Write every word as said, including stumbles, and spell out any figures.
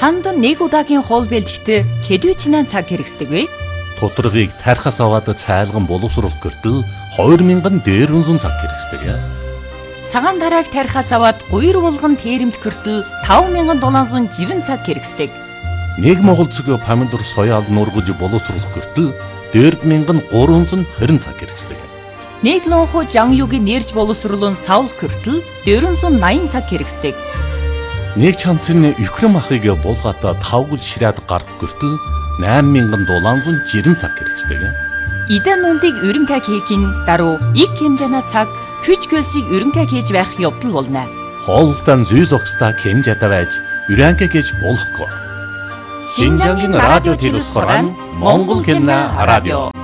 Танд нэг удаагийн хоол бэлтгэхдээ хэдвэчнээ цаг хэрэгсдэг вэ? Тутаргыг тархас аваад цайлган боловсруулах гэртэл хоёр мянган дээр үнсэн цаг хэрэгсдэг. Цагаан тарааг тархас аваад гуйр булган тэрэмт гэртэл таван мянган долоон зуун жирэн цаг хэрэгсдэг. Нэг монгол цэгийн помидор соёал нургаж боловсруулах гэртэл дөрв мянган гурван зуун хорин цаг хэрэгсдэг. Нэг лонхо жан югийн нэрж боловсруулан савлах гэртэл дөрвөн зуун наян цаг хэрэгсдэг. Нэг чанцны Украин махыг булгаата тавгал ширээд гарах гэртэл найман мянган долоон зуун жирэн цаг хэрэгсдэг. Идэн нүндийг өрөнгө хийхин даруй их хэмжээний цаг хүч хөлсийг өрөнгө хийж байх явдал болно. Хоолтон зүйс огста хэмжээтэй байж өрөнгө хийж болохгүй. Шинжангийн радио телевиз сургаан Монгол хэлний радио.